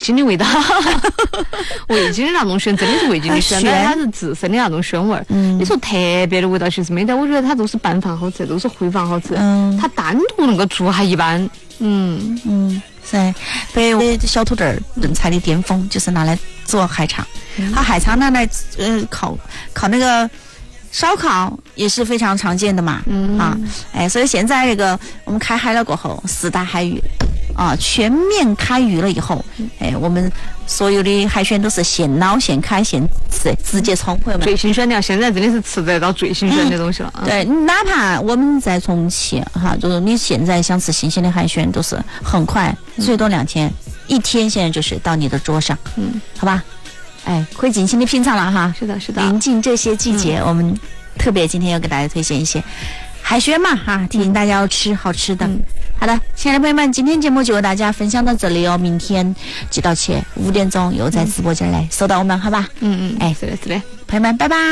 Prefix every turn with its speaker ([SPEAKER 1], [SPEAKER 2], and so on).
[SPEAKER 1] 精的味道，味精的那种鲜，真的是味精的鲜，但它是自身的那种鲜味儿。你说特别的味道其实没得，我觉得它都是拌饭好吃，都是烩饭好吃。它单独那个做还一般。
[SPEAKER 2] 是，北欧的小土豆炖菜的巅峰就是拿来做海肠，它海肠拿来烤那个烧烤也是非常常见的嘛。所以现在这个我们开海了过后，4大海域全面开渔了以后，我们所有的海鲜都是现捞现开现吃，直接冲回来。
[SPEAKER 1] 最新鲜的，现在真的是吃得到最新鲜的东西了。
[SPEAKER 2] 对，哪怕我们在重庆就是你现在想吃新鲜的海鲜，都是很快，最多2天，1天现在就是到你的桌上。好吧，可以尽情的品尝了哈。
[SPEAKER 1] 是的，是的。
[SPEAKER 2] 临近这些季节，我们特别今天要给大家推荐一些海鲜嘛提醒大家要吃好吃的。好的，亲爱的朋友们，今天节目就为大家分享到这里哦。明天记到起5点钟又在直播间来收到我们，好吧？
[SPEAKER 1] 是的，是的，
[SPEAKER 2] 朋友们，拜拜。